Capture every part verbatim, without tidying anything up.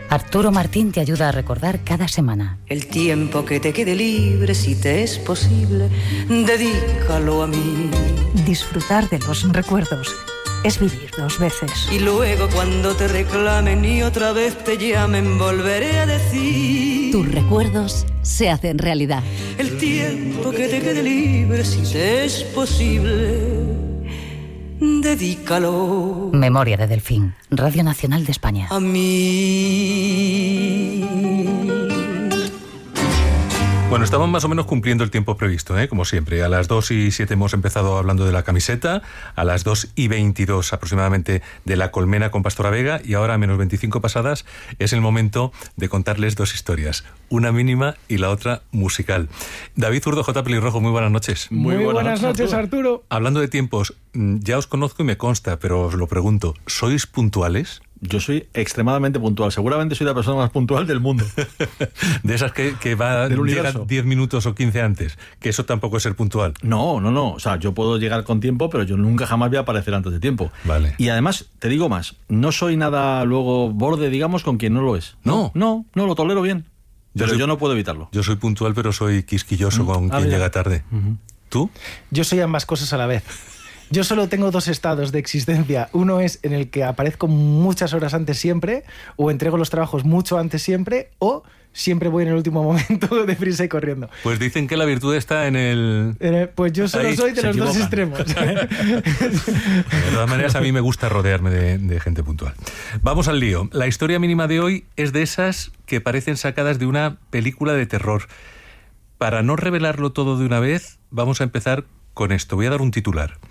Arturo Martín te ayuda a recordar cada semana. El tiempo que te quede libre, si te es posible, dedícalo a mí. Disfrutar de los recuerdos es vivir dos veces. Y luego cuando te reclamen y otra vez te llamen, volveré a decir: tus recuerdos se hacen realidad. El tiempo que te quede libre, si te es posible, dedícalo. Memoria de Delfín, Radio Nacional de España. A mí. Bueno, estamos más o menos cumpliendo el tiempo previsto, ¿eh? Como siempre. A las dos y siete hemos empezado hablando de la camiseta, a las dos y veintidós aproximadamente de la colmena con Pastora Vega, y ahora a menos veinticinco pasadas es el momento de contarles dos historias, una mínima y la otra musical. David Zurdo, J. Pelirrojo, muy buenas noches. Muy, muy buenas, buenas noches, Arturo. Arturo. Hablando de tiempos, ya os conozco y me consta, pero os lo pregunto, ¿sois puntuales? Yo soy extremadamente puntual. Seguramente soy la persona más puntual del mundo. De esas que, que va llega diez minutos o quince antes. Que eso tampoco es ser puntual. No, no, no. O sea, yo puedo llegar con tiempo, pero yo nunca jamás voy a aparecer antes de tiempo. Vale. Y además, te digo más, no soy nada luego borde, digamos, con quien no lo es. No. No, no, lo tolero bien. Yo pero soy, yo no puedo evitarlo. Yo soy puntual, pero soy quisquilloso mm. con ah, quien mira. llega tarde. Uh-huh. ¿Tú? Yo soy ambas cosas a la vez. Yo solo tengo dos estados de existencia. Uno es en el que aparezco muchas horas antes siempre, o entrego los trabajos mucho antes siempre, o siempre voy en el último momento deprisa y corriendo. Pues dicen que la virtud está en el... En el pues yo solo Ahí soy de los equivocan. dos extremos. De todas maneras, a mí me gusta rodearme de, de gente puntual. Vamos al lío. La historia mínima de hoy es de esas que parecen sacadas de una película de terror. Para no revelarlo todo de una vez, vamos a empezar con esto. Voy a dar un titular.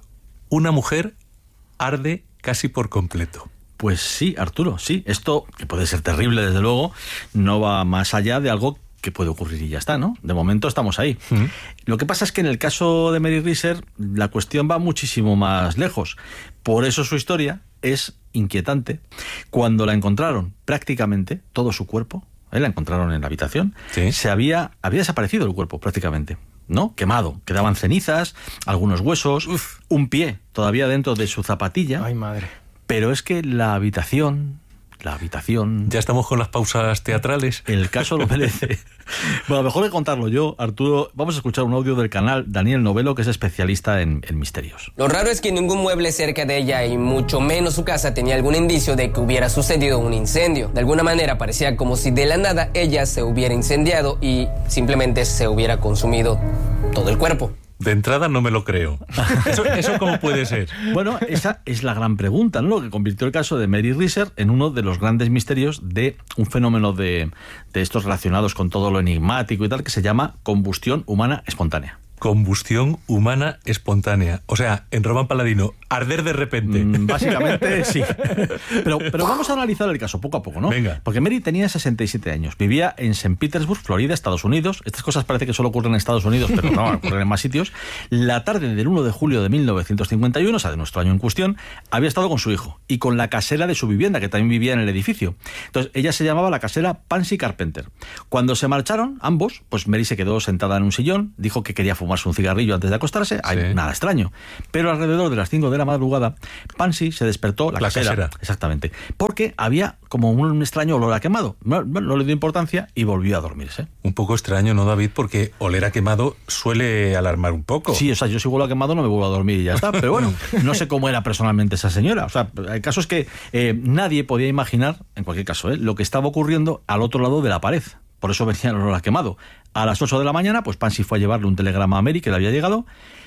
Una mujer arde casi por completo. Pues sí, Arturo, sí. Esto, que puede ser terrible, desde luego, no va más allá de algo que puede ocurrir y ya está, ¿no? De momento estamos ahí. Mm. Lo que pasa es que en el caso de Mary Reeser, la cuestión va muchísimo más lejos. Por eso su historia es inquietante. Cuando la encontraron, prácticamente todo su cuerpo, ¿eh? La encontraron en la habitación, ¿Sí? se había, había desaparecido el cuerpo prácticamente. ¿No? Quemado. Quedaban cenizas, algunos huesos, Uf. un pie todavía dentro de su zapatilla. Ay, madre. Pero es que la habitación... La habitación... Ya estamos con las pausas teatrales. El caso lo merece. Bueno, mejor que contarlo yo, Arturo, vamos a escuchar un audio del canal Daniel Novelo, que es especialista en, en misterios. Lo raro es que ningún mueble cerca de ella, y mucho menos su casa, tenía algún indicio de que hubiera sucedido un incendio. De alguna manera parecía como si de la nada ella se hubiera incendiado y simplemente se hubiera consumido todo el cuerpo. De entrada no me lo creo. ¿Eso, eso cómo puede ser? Bueno, esa es la gran pregunta, ¿no? Lo que convirtió el caso de Mary Reeser en uno de los grandes misterios de un fenómeno de, de estos relacionados con todo lo enigmático y tal, que se llama combustión humana espontánea. Combustión humana espontánea. O sea, en Román Paladino, arder de repente. Mm, básicamente, sí. Pero, pero vamos a analizar el caso poco a poco, ¿no? Venga. Porque Mary tenía sesenta y siete años. Vivía en Saint Petersburg, Florida, Estados Unidos. Estas cosas parece que solo ocurren en Estados Unidos, pero no, ocurren en más sitios. La tarde del uno de julio de mil novecientos cincuenta y uno, o sea, de nuestro año en cuestión, había estado con su hijo y con la casera de su vivienda, que también vivía en el edificio. Entonces, ella se llamaba la casera Pansy Carpenter. Cuando se marcharon, ambos, pues Mary se quedó sentada en un sillón, dijo que quería fumar un cigarrillo antes de acostarse, hay sí. nada extraño. Pero alrededor de las cinco de la madrugada, Pansy se despertó, la, la casera, casera, exactamente, porque había como un extraño olor a quemado. No, no le dio importancia y volvió a dormirse. Un poco extraño, ¿no, David? Porque oler a quemado suele alarmar un poco. Sí, o sea, yo si huelo a quemado no me vuelvo a dormir y ya está. Pero bueno, no sé cómo era personalmente esa señora. O sea, el caso es que eh, nadie podía imaginar, en cualquier caso, eh, lo que estaba ocurriendo al otro lado de la pared. Por eso venía el olor a quemado. A las ocho de la mañana, pues Pansy fue a llevarle un telegrama a Mary que le había llegado,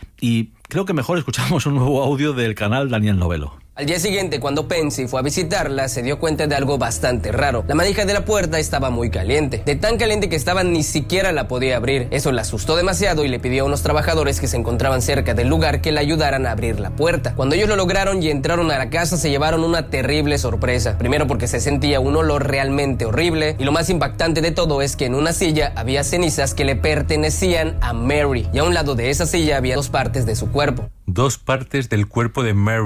y creo que mejor escuchamos un nuevo audio del canal Daniel Novelo. Al día siguiente, cuando Pansy fue a visitarla, se dio cuenta de algo bastante raro. La manija de la puerta estaba muy caliente. De tan caliente que estaba, ni siquiera la podía abrir. Eso la asustó demasiado y le pidió a unos trabajadores que se encontraban cerca del lugar que le ayudaran a abrir la puerta. Cuando ellos lo lograron y entraron a la casa, se llevaron una terrible sorpresa. Primero porque se sentía un olor realmente horrible, y lo más impactante de todo es que en una silla había cenizas que le pertenecían a Mary, y a un lado de esa silla había dos partes de su cuerpo. Dos partes del cuerpo de Mary.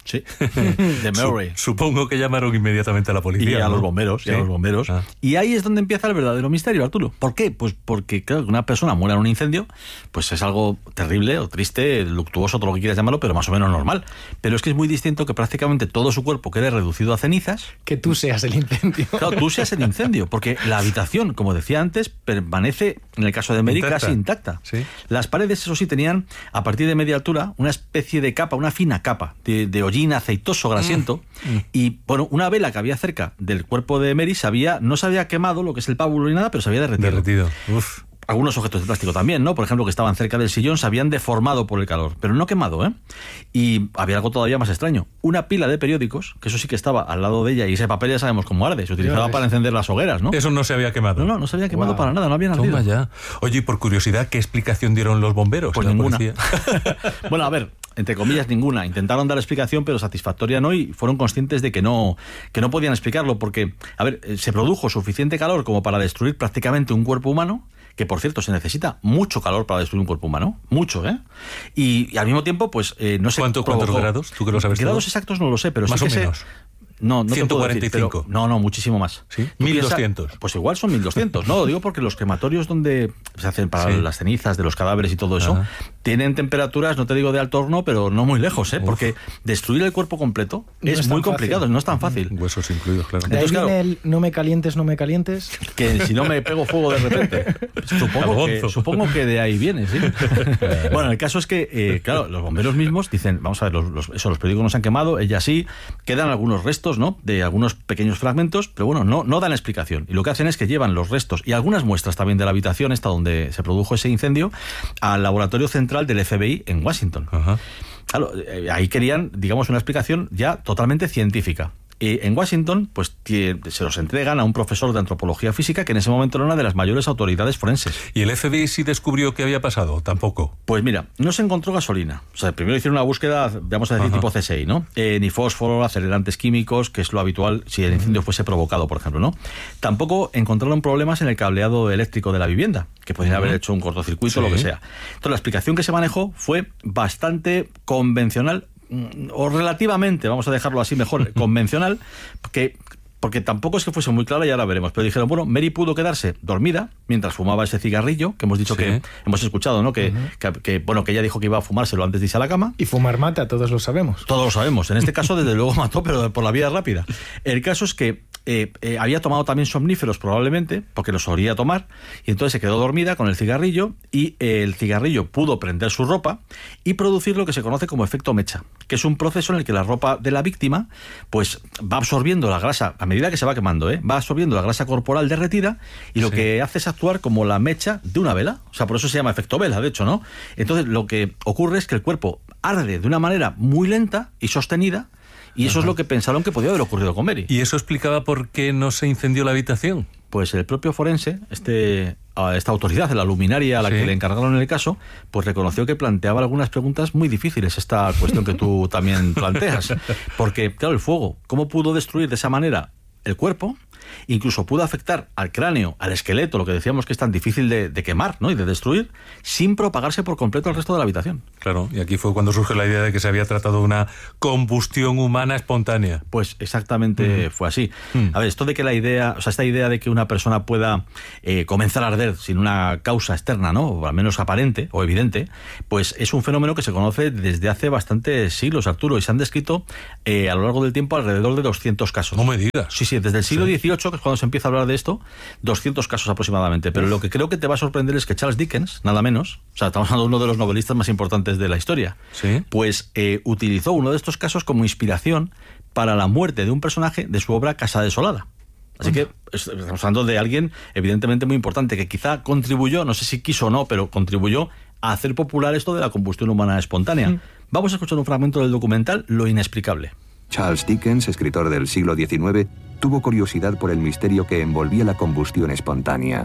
Sí, de Murray. Supongo que llamaron inmediatamente a la policía. Y a ¿no? los bomberos, ¿Sí? y a los bomberos. Ah. Y ahí es donde empieza el verdadero misterio, Arturo. ¿Por qué? Pues porque, claro, que una persona muera en un incendio, pues es algo terrible o triste, luctuoso, todo lo que quieras llamarlo, pero más o menos normal. Pero es que es muy distinto que prácticamente todo su cuerpo quede reducido a cenizas. Que tú seas el incendio. Claro, tú seas el incendio, porque la habitación, como decía antes, permanece, en el caso de Mary, Intacta. casi intacta. Sí. Las paredes, eso sí, tenían, a partir de media altura, una especie de capa, una fina capa de, de hollín aceitoso, grasiento, mm. y bueno, una vela que había cerca del cuerpo de Mary se había, no se había quemado, lo que es el pábulo ni nada, pero se había derretido. Derretido. Uf. Algunos objetos de plástico también, ¿no? Por ejemplo, que estaban cerca del sillón se habían deformado por el calor, pero no quemado, ¿eh? Y había algo todavía más extraño. Una pila de periódicos, que eso sí que estaba al lado de ella, y ese papel ya sabemos cómo arde, se utilizaba para encender las hogueras, ¿no? Eso no se había quemado. No, no, no se había quemado Wow. para nada, no habían ardido. Toma ya. Oye, y por curiosidad, ¿qué explicación dieron los bomberos? Pues la ninguna. policía? Bueno, a ver, entre comillas, ninguna. Intentaron dar explicación, pero satisfactoria no, y fueron conscientes de que no, que no podían explicarlo, porque, a ver, se produjo suficiente calor como para destruir prácticamente un cuerpo humano, que por cierto se necesita mucho calor para destruir un cuerpo humano, mucho, ¿eh? Y, y al mismo tiempo, pues eh, no sé ¿Cuánto, ¿Cuántos grados? ¿Tú que lo sabes Grados todo? exactos no lo sé, pero Más sí o que menos. sé... No, no ciento cuarenta y cinco. te puedo decir, pero, no, no, muchísimo más. ¿Sí? Tú mil piensa- doscientos. Pues igual son mil doscientos. No, lo digo porque los crematorios donde se hacen para Sí. las cenizas de los cadáveres y todo eso, Ajá. tienen temperaturas, no te digo de alto horno, pero no muy lejos, ¿eh? Uf. Porque destruir el cuerpo completo No es, es muy tan complicado, fácil. no es tan fácil. Huesos incluidos, claro. De ahí Entonces, claro, viene el no me calientes, no me calientes. que si no me pego fuego de repente. Supongo que, Algonzo. supongo que de ahí viene, sí. Bueno, el caso es que, eh, claro, los bomberos mismos dicen, vamos a ver, los, los, eso, los periódicos no se han quemado, ella sí, quedan algunos restos, ¿no? De algunos pequeños fragmentos, pero bueno, no, no dan explicación. Y lo que hacen es que llevan los restos y algunas muestras también de la habitación esta donde se produjo ese incendio al laboratorio central del F B I en Washington. Ajá. Claro, eh, ahí querían, digamos, una explicación ya totalmente científica. Eh, en Washington, pues tie- se los entregan a un profesor de antropología física que en ese momento era una de las mayores autoridades forenses. ¿Y el F B I sí descubrió qué había pasado? Tampoco. Pues mira, no se encontró gasolina. O sea, primero hicieron una búsqueda, vamos a decir, Ajá. tipo C S I, ¿no? Eh, ni fósforo, acelerantes químicos, que es lo habitual si el incendio fuese provocado, por ejemplo, ¿no? Tampoco encontraron problemas en el cableado eléctrico de la vivienda, que podrían Ujú. haber hecho un cortocircuito o Sí. lo que sea. Entonces, la explicación que se manejó fue bastante convencional, mm, o relativamente, vamos a dejarlo así mejor, convencional, que... Porque tampoco es que fuese muy clara y ahora veremos. Pero dijeron, bueno, Mary pudo quedarse dormida mientras fumaba ese cigarrillo, que hemos dicho Sí. que hemos escuchado, ¿no? Que, uh-huh. que, que, bueno, que ella dijo que iba a fumárselo antes de irse a la cama. Y fumar mata, todos lo sabemos. Todos lo sabemos. En este caso, desde luego mató, pero por la vía rápida. El caso es que eh, eh, había tomado también somníferos probablemente, porque los solía tomar, y entonces se quedó dormida con el cigarrillo, y eh, el cigarrillo pudo prender su ropa y producir lo que se conoce como efecto mecha, que es un proceso en el que la ropa de la víctima pues va absorbiendo la grasa a medida que se va quemando, ¿eh? Va absorbiendo la grasa corporal derretida y lo Sí. que hace es actuar como la mecha de una vela. O sea, por eso se llama efecto vela, de hecho, ¿no? Entonces, lo que ocurre es que el cuerpo arde de una manera muy lenta y sostenida, y eso Ajá. es lo que pensaron que podía haber ocurrido con Mary. ¿Y eso explicaba por qué no se incendió la habitación? Pues el propio forense, este, esta autoridad, la luminaria a la Sí. que le encargaron el caso, pues reconoció que planteaba algunas preguntas muy difíciles, esta cuestión que tú también planteas. Porque, claro, el fuego, ¿cómo pudo destruir de esa manera el cuerpo? Incluso pudo afectar al cráneo, al esqueleto, lo que decíamos que es tan difícil de, de quemar, ¿no? Y de destruir, sin propagarse por completo al resto de la habitación. Claro, y aquí fue cuando surgió la idea de que se había tratado de una combustión humana espontánea. Pues exactamente Mm. fue así. Mm. A ver, esto de que la idea, o sea, esta idea de que una persona pueda eh, comenzar a arder sin una causa externa, ¿no? O al menos aparente o evidente, pues es un fenómeno que se conoce desde hace bastantes siglos, Arturo, y se han descrito eh, a lo largo del tiempo alrededor de doscientos casos. No me digas. Sí, sí, desde el siglo Sí. dieciocho, que es cuando se empieza a hablar de esto, doscientos casos aproximadamente. Pero lo que creo que te va a sorprender es que Charles Dickens, nada menos, o sea, estamos hablando de uno de los novelistas más importantes de la historia, Sí. pues eh, utilizó uno de estos casos como inspiración para la muerte de un personaje de su obra Casa Desolada. Así que estamos hablando de alguien evidentemente muy importante, que quizá contribuyó, no sé si quiso o no, pero contribuyó a hacer popular esto de la combustión humana espontánea. Mm. Vamos a escuchar un fragmento del documental Lo Inexplicable. Charles Dickens, escritor del siglo diecinueve, tuvo curiosidad por el misterio que envolvía la combustión espontánea.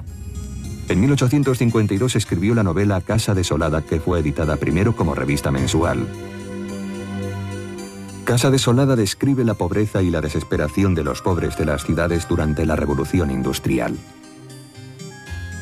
En mil ochocientos cincuenta y dos escribió la novela Casa Desolada, que fue editada primero como revista mensual. Casa Desolada describe la pobreza y la desesperación de los pobres de las ciudades durante la Revolución Industrial.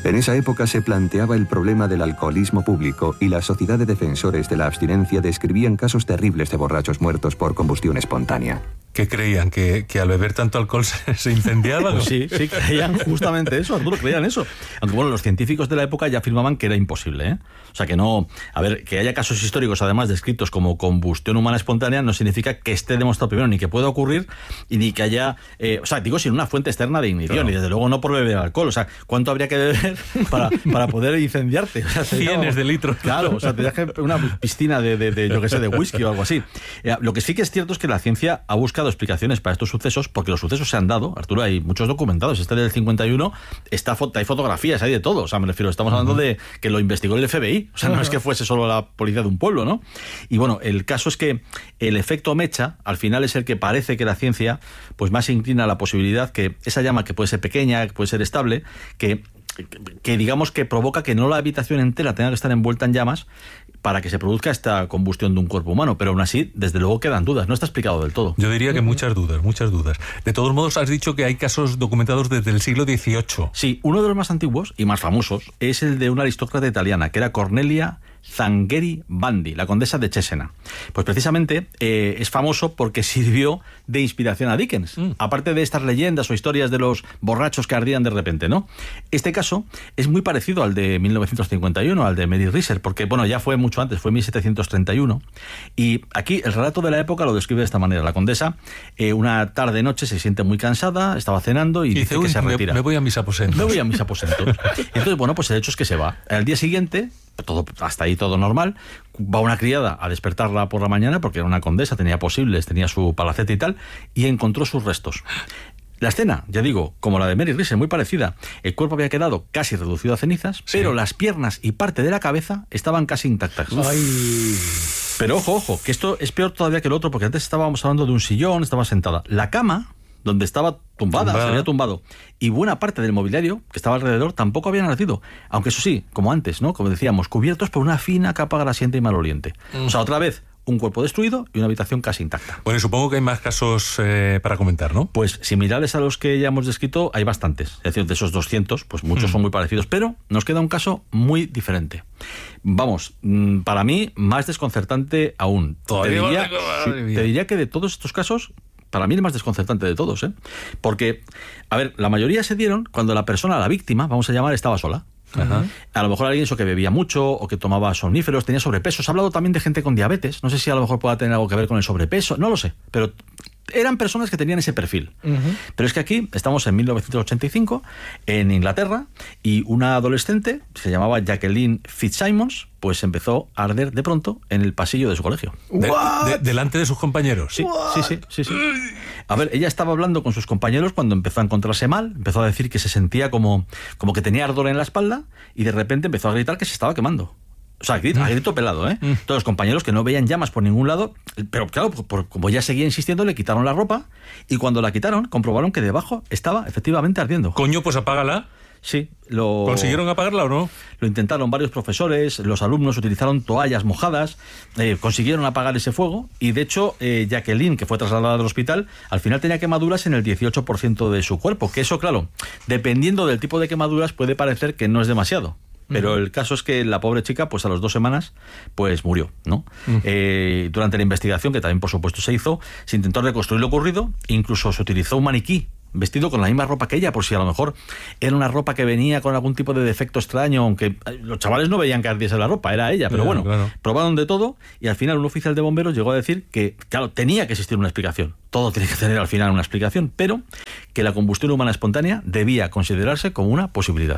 En esa época se planteaba el problema del alcoholismo público y la Sociedad de Defensores de la Abstinencia describían casos terribles de borrachos muertos por combustión espontánea. ¿Qué creían? ¿Que, que al beber tanto alcohol se, se incendiaban? Pues sí, sí, creían justamente eso, Arturo, creían eso. Aunque bueno, los científicos de la época ya afirmaban que era imposible, ¿eh? O sea, que no... A ver, que haya casos históricos además descritos como combustión humana espontánea no significa que esté demostrado primero ni que pueda ocurrir y ni que haya... Eh, o sea, digo, sin una fuente externa de ignición, claro. Y desde luego no por beber alcohol. O sea, ¿cuánto habría que beber para, para poder incendiarte? O sea, Cienes de litros. Claro, o sea, tendrías que una piscina de, de, de, yo qué sé, de whisky o algo así. Eh, lo que sí que es cierto es que la ciencia ha buscado explicaciones para estos sucesos, porque los sucesos se han dado, Arturo, hay muchos documentados. Este del cincuenta y uno, está, hay fotografías, hay de todo. O sea, me refiero, estamos hablando uh-huh. de que lo investigó el F B I. O sea, no uh-huh. es que fuese solo la policía de un pueblo, ¿no? Y bueno, el caso es que el efecto mecha, al final, es el que parece que la ciencia pues más inclina a la posibilidad que esa llama, que puede ser pequeña, que puede ser estable, que Que, que digamos que provoca que no la habitación entera tenga que estar envuelta en llamas para que se produzca esta combustión de un cuerpo humano, pero aún así, desde luego quedan dudas, no está explicado del todo. Yo diría que muchas dudas, muchas dudas. De todos modos, has dicho que hay casos documentados desde el siglo dieciocho. Sí, uno de los más antiguos y más famosos es el de una aristócrata italiana, que era Cornelia Zangheri Bandi, la condesa de Cesena. Pues precisamente eh, es famoso porque sirvió de inspiración a Dickens, mm. aparte de estas leyendas o historias de los borrachos que ardían de repente, ¿no? Este caso es muy parecido al de mil novecientos cincuenta y uno, al de Mary Reeser, porque bueno, ya fue mucho antes, fue mil setecientos treinta y uno, y aquí el relato de la época lo describe de esta manera. La condesa eh, una tarde-noche se siente muy cansada, estaba cenando y, y dice, dice que se retira. Me, me voy a mis aposentos. Me voy a mis aposentos. Entonces, bueno, pues el hecho es que se va. Al día siguiente, todo hasta ahí todo normal, va una criada a despertarla por la mañana, porque era una condesa, tenía posibles, tenía su palacete y tal, y encontró sus restos. La escena, ya digo, como la de Mary Reeser, muy parecida. El cuerpo había quedado casi reducido a cenizas, sí. pero las piernas y parte de la cabeza estaban casi intactas. Ay. Pero ojo, ojo, que esto es peor todavía que el otro, porque antes estábamos hablando de un sillón, estaba sentada. La cama, donde estaba tumbada, tumbada, se había tumbado, y buena parte del mobiliario que estaba alrededor tampoco habían nacido, aunque eso sí, como antes, ¿no? Como decíamos, cubiertos por una fina capa grasiente y maloliente. Mm. O sea, otra vez, un cuerpo destruido y una habitación casi intacta. Bueno, y supongo que hay más casos eh, para comentar, ¿no? Pues similares a los que ya hemos descrito, hay bastantes. Es decir, de esos doscientos, pues muchos mm. son muy parecidos, pero nos queda un caso muy diferente. Vamos, para mí, más desconcertante aún. Te diría, sí, te diría que de todos estos casos, para mí el más desconcertante de todos, ¿eh? Porque, a ver, la mayoría se dieron cuando la persona, la víctima, vamos a llamar, estaba sola. Ajá. A lo mejor alguien eso que bebía mucho o que tomaba somníferos, tenía sobrepeso. Se ha hablado también de gente con diabetes. No sé si a lo mejor pueda tener algo que ver con el sobrepeso, no lo sé, pero eran personas que tenían ese perfil. Uh-huh. Pero es que aquí estamos en mil novecientos ochenta y cinco, en Inglaterra, y una adolescente, se llamaba Jacqueline Fitzsimons, pues empezó a arder de pronto en el pasillo de su colegio. De, de, ¿Delante de sus compañeros? Sí, sí, sí, sí, sí. A ver, ella estaba hablando con sus compañeros cuando empezó a encontrarse mal, empezó a decir que se sentía como, como que tenía ardor en la espalda, y de repente empezó a gritar que se estaba quemando. O sea, grito, a grito pelado, ¿eh? Mm. Todos los compañeros que no veían llamas por ningún lado, pero claro, por, por, como ella seguía insistiendo, le quitaron la ropa, y cuando la quitaron, comprobaron que debajo estaba efectivamente ardiendo. Coño, pues apágala. Sí, lo... ¿Consiguieron apagarla o no? Lo intentaron varios profesores, los alumnos utilizaron toallas mojadas, eh, consiguieron apagar ese fuego, y de hecho, eh, Jacqueline, que fue trasladada al hospital, al final tenía quemaduras en el dieciocho por ciento de su cuerpo, que eso, claro, dependiendo del tipo de quemaduras, puede parecer que no es demasiado. Pero uh-huh. el caso es que la pobre chica, pues a las dos semanas, pues murió, ¿no? Uh-huh. Eh, durante la investigación, que también por supuesto se hizo, se intentó reconstruir lo ocurrido, incluso se utilizó un maniquí vestido con la misma ropa que ella, por si a lo mejor era una ropa que venía con algún tipo de defecto extraño, aunque los chavales no veían que ardiese la ropa, era ella, pero claro, bueno, claro. Probaron de todo, y al final un oficial de bomberos llegó a decir que, claro, tenía que existir una explicación, todo tiene que tener al final una explicación, pero que la combustión humana espontánea debía considerarse como una posibilidad.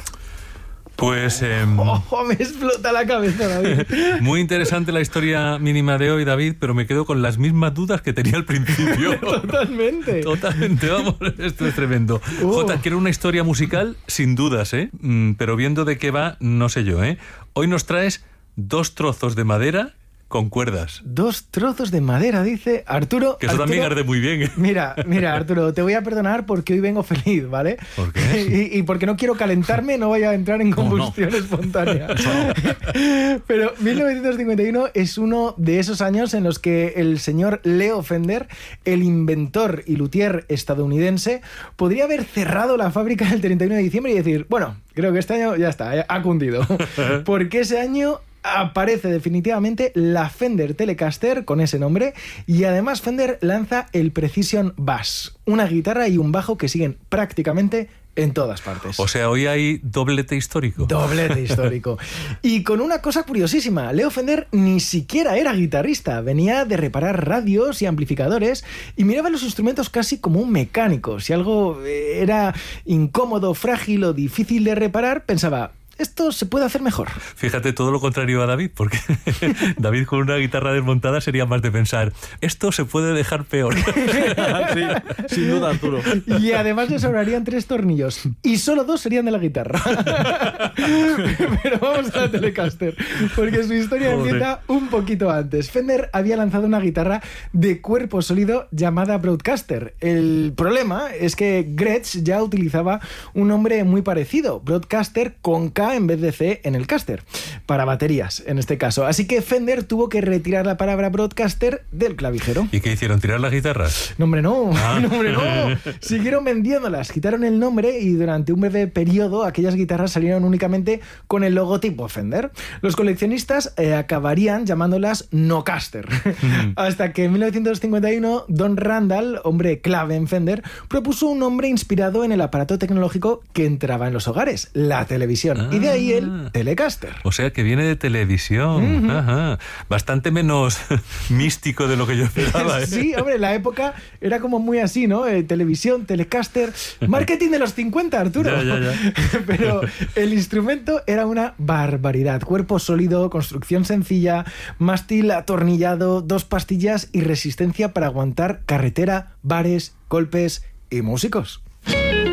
Pues... Eh, ¡Ojo, me explota la cabeza, David! Muy interesante la historia mínima de hoy, David, pero me quedo con las mismas dudas que tenía al principio. Totalmente. Totalmente, vamos, esto es tremendo. Uh. Jota, quiero una historia musical sin dudas, ¿eh? Mm, pero viendo de qué va, no sé yo, ¿eh? Hoy nos traes dos trozos de madera con cuerdas. Dos trozos de madera, dice Arturo. Que eso Arturo, también arde muy bien. ¿eh? Mira, mira, Arturo, te voy a perdonar porque hoy vengo feliz, ¿vale? ¿Por qué? Y, y porque no quiero calentarme, no vaya a entrar en combustión no, no. espontánea. Pero mil novecientos cincuenta y uno es uno de esos años en los que el señor Leo Fender, el inventor y luthier estadounidense, podría haber cerrado la fábrica el treinta y uno de diciembre y decir, bueno, creo que este año ya está, ha cundido. Porque ese año aparece definitivamente la Fender Telecaster con ese nombre y además Fender lanza el Precision Bass, una guitarra y un bajo que siguen prácticamente en todas partes. O sea, hoy hay doblete histórico. Doblete histórico. Y con una cosa curiosísima, Leo Fender ni siquiera era guitarrista, venía de reparar radios y amplificadores y miraba los instrumentos casi como un mecánico. Si algo era incómodo, frágil o difícil de reparar, pensaba, esto se puede hacer mejor. Fíjate, todo lo contrario a David, porque David con una guitarra desmontada sería más de pensar, esto se puede dejar peor. Sí, sin duda, Arturo. Y además le sobrarían tres tornillos y solo dos serían de la guitarra. Pero vamos a la Telecaster, porque su historia Joder. empieza un poquito antes. Fender había lanzado una guitarra de cuerpo sólido llamada Broadcaster. El problema es que Gretsch ya utilizaba un nombre muy parecido, Broadcaster con K en vez de C en el caster, para baterías en este caso. Así que Fender tuvo que retirar la palabra Broadcaster del clavijero. ¿Y qué hicieron? ¿Tirar las guitarras? No, hombre, no. Ah. No, hombre, no. Siguieron vendiéndolas, quitaron el nombre y durante un breve periodo aquellas guitarras salieron únicamente con el logotipo Fender. Los coleccionistas eh, acabarían llamándolas Nocaster. Hasta que en mil novecientos cincuenta y uno Don Randall, hombre clave en Fender, propuso un nombre inspirado en el aparato tecnológico que entraba en los hogares, la televisión. Ah. Y de ahí el Telecaster. O sea, que viene de televisión. Uh-huh. Ajá. Bastante menos místico de lo que yo esperaba. ¿eh? Sí, hombre, la época era como muy así, ¿no? Eh, televisión, Telecaster, marketing de los cincuenta, Arturo. Ya, ya, ya. Pero el instrumento era una barbaridad. Cuerpo sólido, construcción sencilla, mástil atornillado, dos pastillas y resistencia para aguantar carretera, bares, golpes y músicos.